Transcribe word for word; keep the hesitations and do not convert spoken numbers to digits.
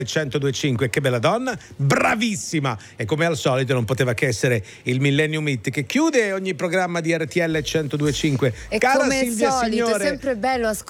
centodue e cinque, che bella donna, bravissima, e come al solito non poteva che essere il Millennium Hit che chiude ogni programma di R T L centodue e cinque. E Cara come Silvia al solito Signore, è sempre bello ascoltare